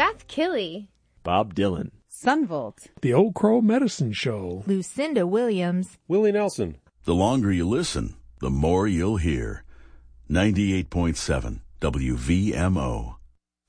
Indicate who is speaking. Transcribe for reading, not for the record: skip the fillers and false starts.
Speaker 1: Beth Killey,
Speaker 2: Bob Dylan,
Speaker 3: Sunvolt,
Speaker 4: The Old Crow Medicine Show,
Speaker 1: Lucinda Williams,
Speaker 5: Willie Nelson.
Speaker 6: The longer you listen, the more you'll hear. 98.7 WVMO.